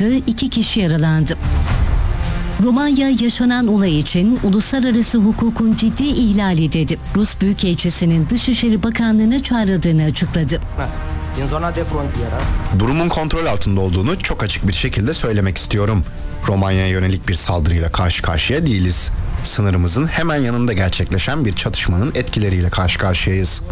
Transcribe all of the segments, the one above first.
çıktı, 2 kişi yaralandı. Romanya yaşanan olay için uluslararası hukukun ciddi ihlali dedi. Rus Büyükelçisi'nin Dışişleri Bakanlığı'na çağrıldığını açıkladı. Durumun kontrol altında olduğunu çok açık bir şekilde söylemek istiyorum. Romanya'ya yönelik bir saldırıyla karşı karşıya değiliz. Sınırımızın hemen yanında gerçekleşen bir çatışmanın etkileriyle karşı karşıyayız.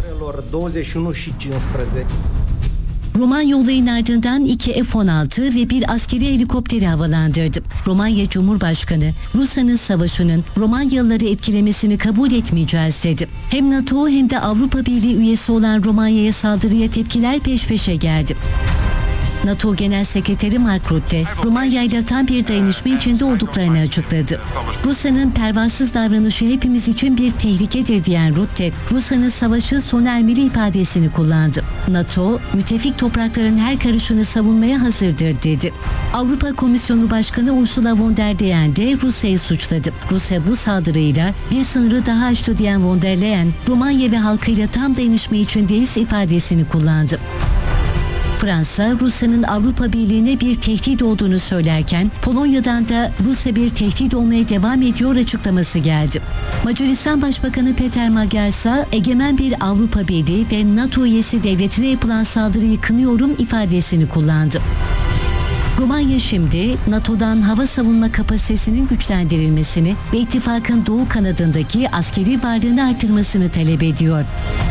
Romanya olayın ardından 2 F-16 ve bir askeri helikopteri havalandırdı. Romanya Cumhurbaşkanı, Rusya'nın savaşının Romanyalıları etkilemesini kabul etmeyeceğiz dedi. Hem NATO hem de Avrupa Birliği üyesi olan Romanya'ya saldırıya tepkiler peş peşe geldi. NATO Genel Sekreteri Mark Rutte, Romanya ile tam bir dayanışma içinde olduklarını açıkladı. Rusya'nın pervasız davranışı hepimiz için bir tehlikedir diyen Rutte, Rusya'nın savaşı sona ermeli ifadesini kullandı. NATO, müttefik toprakların her karışını savunmaya hazırdır dedi. Avrupa Komisyonu Başkanı Ursula von der Leyen de Rusya'yı suçladı. Rusya bu saldırıyla bir sınırı daha aştı diyen von der Leyen, Romanya ve halkıyla tam dayanışma içindeyiz ifadesini kullandı. Fransa, Rusya'nın Avrupa Birliği'ne bir tehdit olduğunu söylerken, Polonya'dan da Rusya bir tehdit olmaya devam ediyor açıklaması geldi. Macaristan Başbakanı Peter Magyar ise egemen bir Avrupa Birliği ve NATO üyesi devletine yapılan saldırıyı kınıyorum ifadesini kullandı. Romanya şimdi NATO'dan hava savunma kapasitesinin güçlendirilmesini ve ittifakın doğu kanadındaki askeri varlığını artırmasını talep ediyor.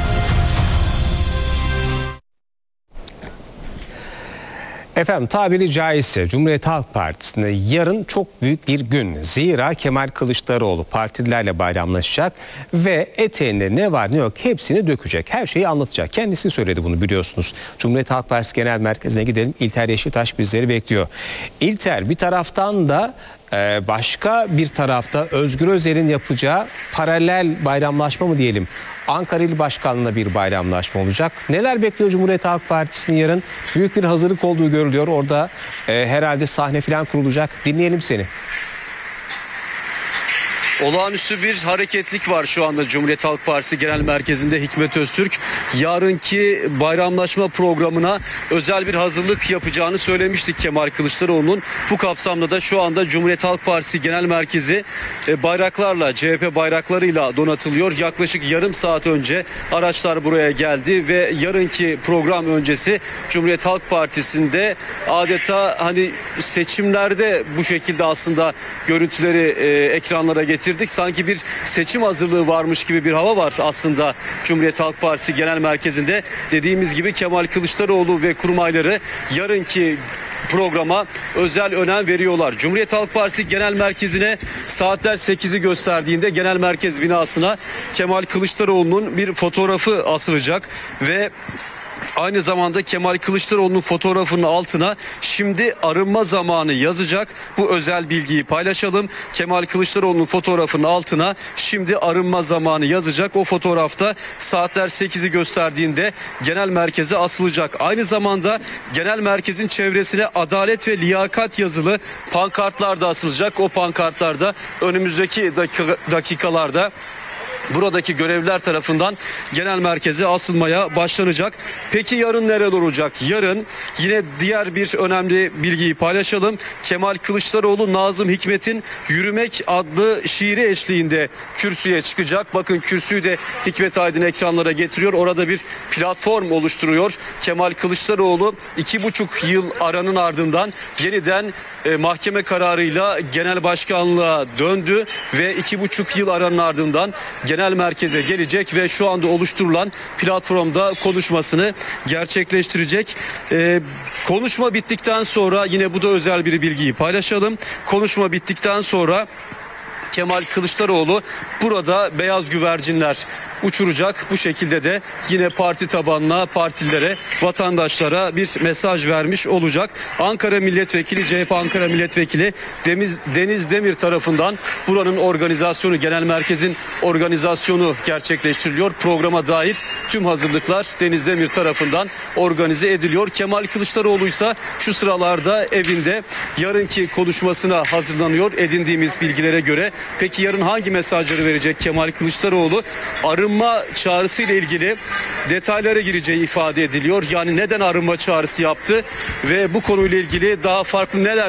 Efendim tabiri caizse Cumhuriyet Halk Partisi'nde yarın çok büyük bir gün. Zira Kemal Kılıçdaroğlu partililerle bayramlaşacak ve eteğinde ne var ne yok hepsini dökecek. Her şeyi anlatacak. Kendisi söyledi bunu biliyorsunuz. Cumhuriyet Halk Partisi Genel Merkezi'ne gidelim. İlter Yeşiltaş bizleri bekliyor. İlter, bir taraftan da başka bir tarafta Özgür Özel'in yapacağı paralel bayramlaşma mı diyelim? Ankara İl Başkanlığı'na bir bayramlaşma olacak. Neler bekliyor Cumhuriyet Halk Partisi'nin yarın? Büyük bir hazırlık olduğu görülüyor. Orada herhalde sahne falan kurulacak. Dinleyelim seni. Olağanüstü bir hareketlik var şu anda Cumhuriyet Halk Partisi Genel Merkezi'nde. Hikmet Öztürk yarınki bayramlaşma programına özel bir hazırlık yapacağını söylemiştik Kemal Kılıçdaroğlu'nun. Bu kapsamda da şu anda Cumhuriyet Halk Partisi Genel Merkezi bayraklarla, CHP bayraklarıyla donatılıyor. Yaklaşık yarım saat önce araçlar buraya geldi ve yarınki program öncesi Cumhuriyet Halk Partisi'nde adeta hani seçimlerde bu şekilde aslında görüntüleri ekranlara getirdik. Sanki bir seçim hazırlığı varmış gibi bir hava var aslında Cumhuriyet Halk Partisi Genel Merkezi'nde. Dediğimiz gibi Kemal Kılıçdaroğlu ve kurmayları yarınki programa özel önem veriyorlar. Cumhuriyet Halk Partisi Genel Merkezi'ne saatler 8'i gösterdiğinde Genel Merkez binasına Kemal Kılıçdaroğlu'nun bir fotoğrafı asılacak ve aynı zamanda Kemal Kılıçdaroğlu'nun fotoğrafının altına "Şimdi arınma zamanı" yazacak. Bu özel bilgiyi paylaşalım. Kemal Kılıçdaroğlu'nun fotoğrafının altına "Şimdi arınma zamanı" yazacak. O fotoğrafta saatler 8'i gösterdiğinde genel merkeze asılacak. Aynı zamanda genel merkezin çevresine "Adalet ve Liyakat" yazılı pankartlar da asılacak. O pankartlarda önümüzdeki dakikalarda buradaki görevliler tarafından genel merkeze asılmaya başlanacak. Peki yarın neler olacak? Yarın yine diğer bir önemli bilgiyi paylaşalım. Kemal Kılıçdaroğlu Nazım Hikmet'in "Yürümek" adlı şiiri eşliğinde kürsüye çıkacak. Bakın kürsüyü de Hikmet Aydın ekranlara getiriyor. Orada bir platform oluşturuyor. Kemal Kılıçdaroğlu 2,5 yıl aranın ardından yeniden mahkeme kararıyla genel başkanlığa döndü ve 2,5 yıl aranın ardından genel merkeze gelecek ve şu anda oluşturulan platformda konuşmasını gerçekleştirecek. Konuşma bittikten sonra yine bu da özel bir bilgiyi paylaşalım. Konuşma bittikten sonra Kemal Kılıçdaroğlu burada beyaz güvercinler uçuracak. Bu şekilde de yine parti tabanına, partilere, vatandaşlara bir mesaj vermiş olacak. Ankara Milletvekili, CHP Ankara Milletvekili Deniz Demir tarafından buranın organizasyonu, genel merkezin organizasyonu gerçekleştiriliyor. Programa dair tüm hazırlıklar Deniz Demir tarafından organize ediliyor. Kemal Kılıçdaroğlu ise şu sıralarda evinde yarınki konuşmasına hazırlanıyor edindiğimiz bilgilere göre. Peki yarın hangi mesajları verecek Kemal Kılıçdaroğlu? Arınma çağrısı ile ilgili detaylara gireceği ifade ediliyor. Yani neden arınma çağrısı yaptı ve bu konuyla ilgili daha farklı neler